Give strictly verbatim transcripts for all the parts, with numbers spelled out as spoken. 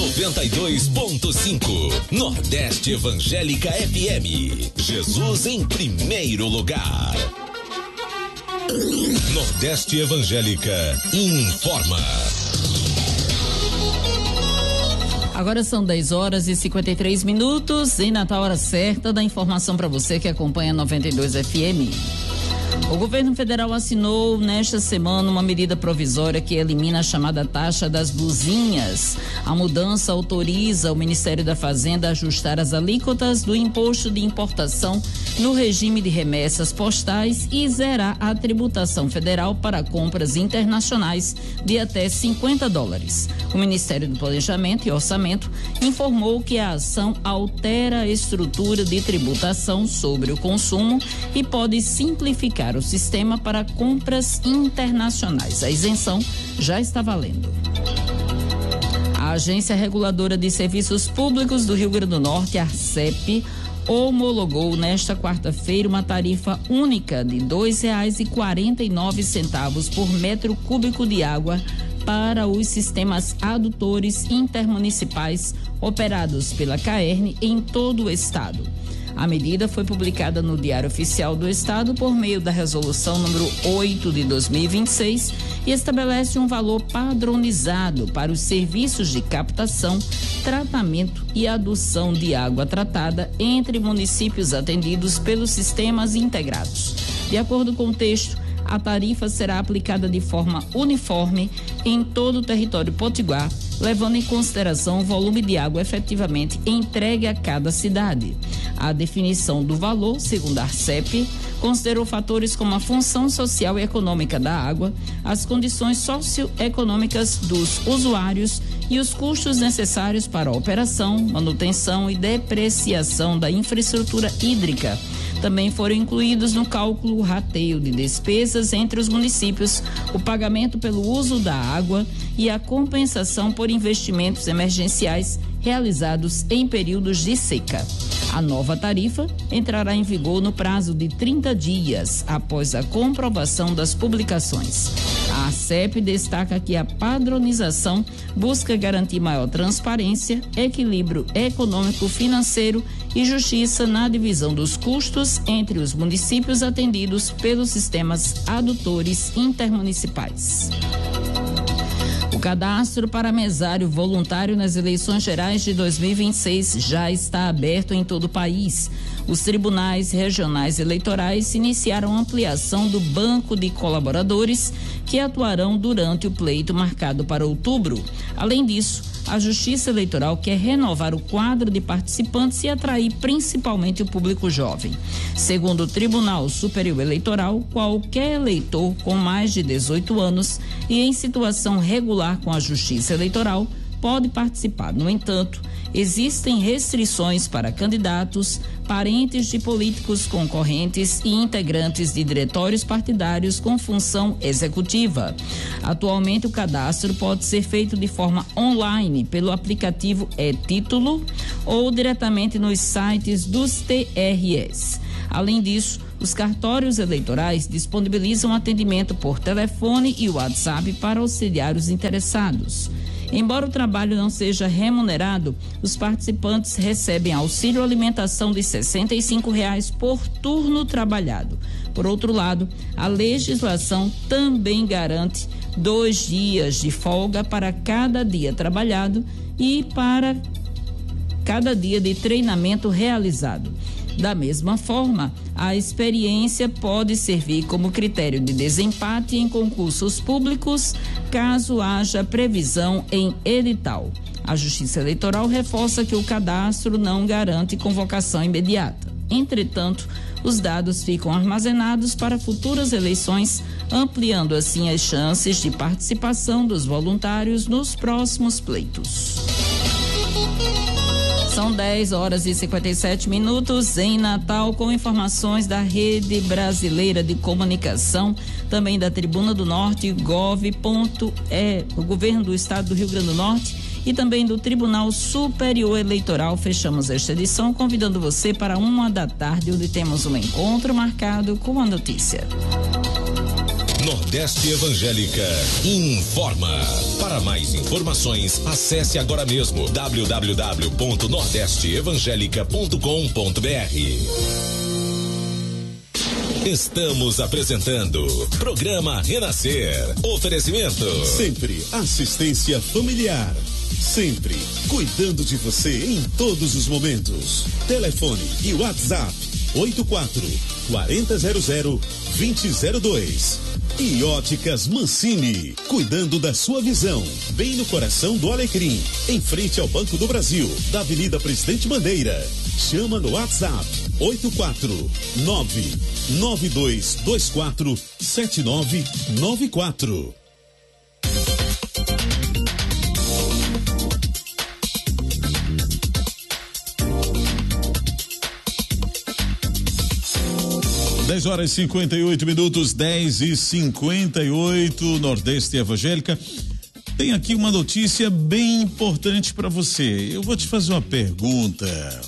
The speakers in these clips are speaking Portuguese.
noventa e dois ponto cinco. Nordeste Evangélica F M. Jesus em primeiro lugar. Nordeste Evangélica informa. Agora são dez horas e cinquenta e três minutos e na tal hora certa da informação para você que acompanha noventa e dois F M. O governo federal assinou nesta semana uma medida provisória que elimina a chamada taxa das blusinhas. A mudança autoriza o Ministério da Fazenda a ajustar as alíquotas do imposto de importação no regime de remessas postais e zerar a tributação federal para compras internacionais de até cinquenta dólares. O Ministério do Planejamento e Orçamento informou que a ação altera a estrutura de tributação sobre o consumo e pode simplificar o sistema para compras internacionais. A isenção já está valendo. A Agência Reguladora de Serviços Públicos do Rio Grande do Norte, a ARCEP, homologou nesta quarta-feira uma tarifa única de dois reais e quarenta e nove centavos por metro cúbico de água para os sistemas adutores intermunicipais operados pela CAERN em todo o estado. A medida foi publicada no Diário Oficial do Estado por meio da Resolução número oito de dois mil e vinte e seis e estabelece um valor padronizado para os serviços de captação, tratamento e adução de água tratada entre municípios atendidos pelos sistemas integrados. De acordo com o texto, a tarifa será aplicada de forma uniforme em todo o território potiguar, levando em consideração o volume de água efetivamente entregue a cada cidade. A definição do valor, segundo a ARCEP, considerou fatores como a função social e econômica da água, as condições socioeconômicas dos usuários e os custos necessários para a operação, manutenção e depreciação da infraestrutura hídrica. Também foram incluídos no cálculo o rateio de despesas entre os municípios, o pagamento pelo uso da água e a compensação por investimentos emergenciais realizados em períodos de seca. A nova tarifa entrará em vigor no prazo de trinta dias após a comprovação das publicações. A ARCEP destaca que a padronização busca garantir maior transparência, equilíbrio econômico-financeiro e justiça na divisão dos custos entre os municípios atendidos pelos sistemas adutores intermunicipais. O cadastro para mesário voluntário nas eleições gerais de dois mil e vinte e seis já está aberto em todo o país. Os tribunais regionais eleitorais iniciaram ampliação do banco de colaboradores que atuarão durante o pleito marcado para outubro. Além disso, a Justiça Eleitoral quer renovar o quadro de participantes e atrair principalmente o público jovem. Segundo o Tribunal Superior Eleitoral, qualquer eleitor com mais de dezoito anos e em situação regular com a Justiça Eleitoral pode participar. No entanto, existem restrições para candidatos, parentes de políticos concorrentes e integrantes de diretórios partidários com função executiva. Atualmente, o cadastro pode ser feito de forma online pelo aplicativo e-Título ou diretamente nos sites dos T R Es. Além disso, os cartórios eleitorais disponibilizam atendimento por telefone e WhatsApp para auxiliar os interessados. Embora o trabalho não seja remunerado, os participantes recebem auxílio alimentação de sessenta e cinco reais por turno trabalhado. Por outro lado, a legislação também garante dois dias de folga para cada dia trabalhado e para cada dia de treinamento realizado. Da mesma forma, a experiência pode servir como critério de desempate em concursos públicos, caso haja previsão em edital. A Justiça Eleitoral reforça que o cadastro não garante convocação imediata. Entretanto, os dados ficam armazenados para futuras eleições, ampliando assim as chances de participação dos voluntários nos próximos pleitos. São dez horas e cinquenta e sete minutos em Natal, com informações da Rede Brasileira de Comunicação, também da Tribuna do Norte, gov.é, o governo do estado do Rio Grande do Norte e também do Tribunal Superior Eleitoral. Fechamos esta edição convidando você para uma da tarde, onde temos um encontro marcado com a notícia. Nordeste Evangélica informa. Para mais informações, acesse agora mesmo w w w ponto nordeste evangélica ponto com ponto b r. Estamos apresentando Programa Renascer. Oferecimento. Sempre assistência familiar. Sempre cuidando de você em todos os momentos. Telefone e WhatsApp oito quatro quatro zero zero dois zero zero dois. E Óticas Mancini, cuidando da sua visão, bem no coração do Alecrim, em frente ao Banco do Brasil, da Avenida Presidente Bandeira. Chama no WhatsApp oito quatro nove nove dois dois quatro sete nove nove quatro. dez horas e cinquenta e oito minutos, dez e cinquenta e oito, Nordeste Evangélica. Tem aqui uma notícia bem importante para você. Eu vou te fazer uma pergunta.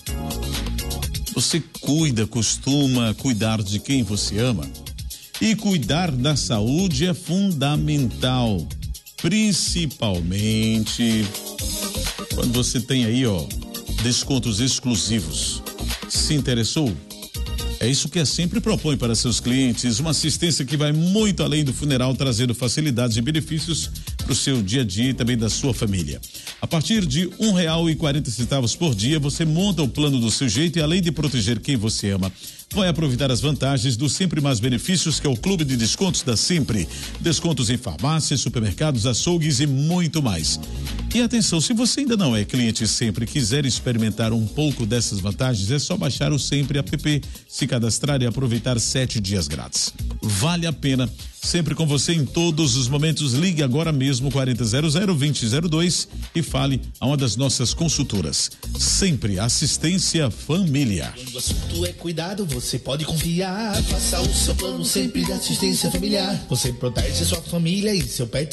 Você cuida, costuma cuidar de quem você ama? E cuidar da saúde é fundamental, principalmente quando você tem aí, ó, descontos exclusivos. Se interessou? É isso que a Sempre propõe para seus clientes, uma assistência que vai muito além do funeral, trazendo facilidades e benefícios para o seu dia a dia e também da sua família. A partir de um real e quarenta centavos por dia, você monta o plano do seu jeito e, além de proteger quem você ama, vai aproveitar as vantagens do Sempre Mais Benefícios, que é o clube de descontos da Sempre. Descontos em farmácias, supermercados, açougues e muito mais. E atenção, se você ainda não é cliente Sempre e quiser experimentar um pouco dessas vantagens, é só baixar o Sempre app, se cadastrar e aproveitar sete dias grátis. Vale a pena. Sempre com você em todos os momentos. Ligue agora mesmo quatro zero zero dois zero zero dois e fale a uma das nossas consultoras. Sempre assistência familiar. Quando o assunto é cuidado, você pode confiar. Faça o seu plano sempre de assistência familiar. Você protege sua família e seu pet.